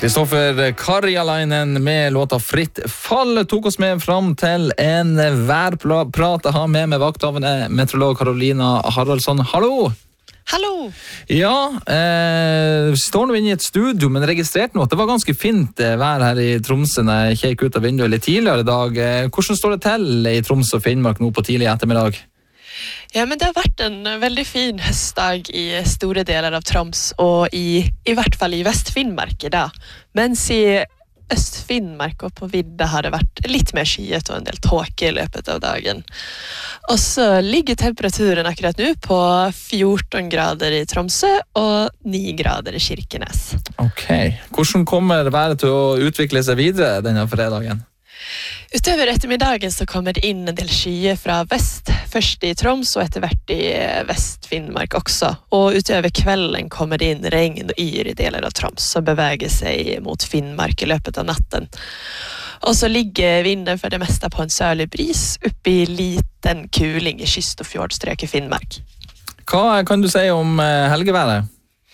Kristoffer Karjalainen med låta Fritt fall tok oss med fram til en værprat. Jeg har med meg vakthavende meteorolog Karolina Haraldsson. Hallo! Hallo! Ja, står nå inne i et studio, men registrerte nå at det var ganske fint vær her i Tromsø når jeg kjekk ut av vinduet litt tidligere i dag. Hvordan står det til i Troms og Finnmark nå på tidlig ettermiddag? Ja, men det har vært en veldig fin høstdag i store deler av Troms, og i hvert fall i Vest-Finnmark i dag. Mens i Øst-Finnmark og på vidda har det vært litt mer skyet og en del tåke i løpet av dagen. Og så ligger temperaturen akkurat nå på 14 grader i Tromsø og 9 grader i Kirkenes. Ok, hvordan kommer været til å utvikle seg videre denne fredagen? Utover ettermiddagen så kommer det inn en del skyer fra vest, først i Troms og etter hvert i Vest-Finnmark også. Og utover kvelden kommer det inn regn og yr i deler av Troms som beveger seg mot Finnmark i løpet av natten. Og så ligger vinden for det meste på en sørlig bris oppe i liten kuling i kyst- og fjordstrøk i Finnmark. Hva kan du si om helgeværet?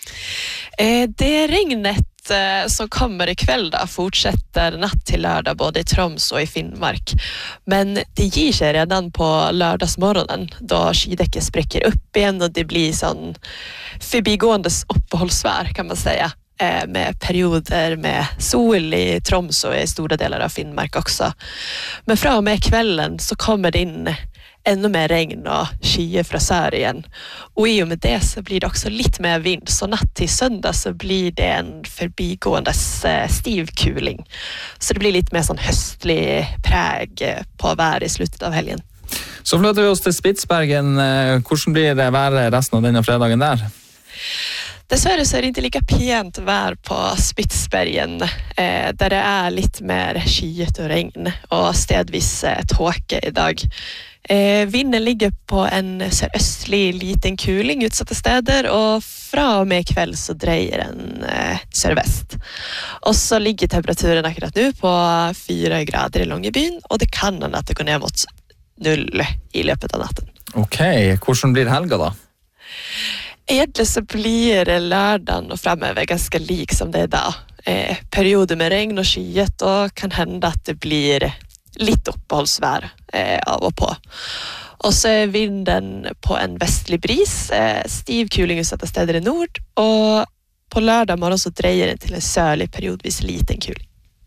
Det regnet som kommer i kveld da, fortsetter natt til lørdag både i Troms og i Finnmark. Men det gir seg redan på lørdagsmorgonen da skydekket sprekker opp igjen og det blir sånn forbigående oppholdsvær kan man säga. Med perioder med sol i Troms og i store deler av Finnmark også. Men fra og med kvelden så kommer det inn ännu mer regn og skyer fra sør igjen. Og i og med det så blir det også litt mer vind, så natt til søndag så blir det en forbigående stiv kuling. Så det blir litt mer sånn høstlig preg på været i slutet av helgen. Så flytter vi oss til Spitsbergen. Hvordan blir det været resten av denne fredagen der? Dessverre så er det ikke like pent vær på Spitsbergen, der det er litt mer skyet og regn, og stedvis tåke i dag. Vinden ligger på en sørøstlig liten kuling utsatte steder, og fra og med kveld så dreier den sørvest. Og så ligger temperaturen akkurat nå på 4 grader i Longyearbyen, og det kan hende at det går ned mot 0 i løpet av natten. Ok, hvordan blir helga da? Egentlig så blir lørdagen og fremover ganske lik som det er da. Perioder med regn og skyet, og kan hende at det blir litt oppholdsvær av og på. Og så er vinden på en vestlig bris, stiv kuling utsatte steder i nord, og på lørdag morgen så dreier den til en sørlig periodvis liten kuling.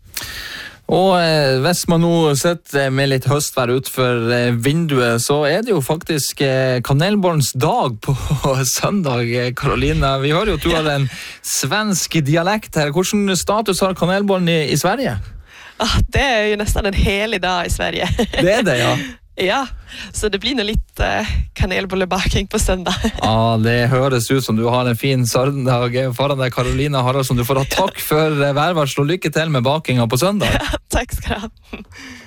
Og hvis man nå sitter med litt høstvær utfor vinduet, så er det jo faktisk kanelbollens dag på søndag, Karolina. Vi hører jo at du har en svensk dialekt her. Hvordan status har kanelbollen i Sverige? Det er jo nesten en hel dag i Sverige. Det er det, ja. Ja, så det blir noe litt kanelbollebaking på søndag. Ja, det høres ut som du har en fin søndag foran deg, Karolina Haraldsson. Du får ha takk for værvarsel og lykke til med bakinga på søndag. Ja, takk skal du ha.